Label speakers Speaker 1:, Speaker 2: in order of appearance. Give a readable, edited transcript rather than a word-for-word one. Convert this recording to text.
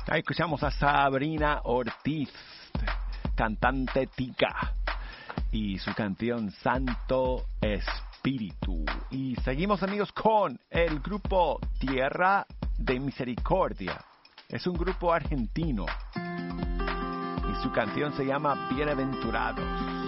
Speaker 1: Ahí escuchamos a Sabrina Ortiz, cantante tica, y su canción Santo Espíritu. Y seguimos, amigos, con el grupo Tierra de Misericordia. Es un grupo argentino y su canción se llama Bienaventurados.